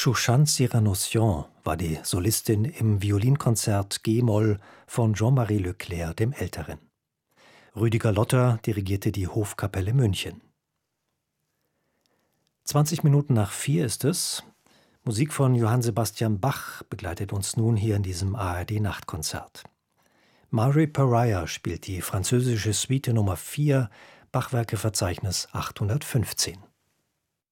Shushan Cyranocian war die Solistin im Violinkonzert G-Moll von Jean-Marie Leclerc dem Älteren. Rüdiger Lotter dirigierte die Hofkapelle München. 4:20 ist es. Musik von Johann Sebastian Bach begleitet uns nun hier in diesem ARD-Nachtkonzert. Maury Pariah spielt die französische Suite Nummer 4, Bachwerkeverzeichnis 815.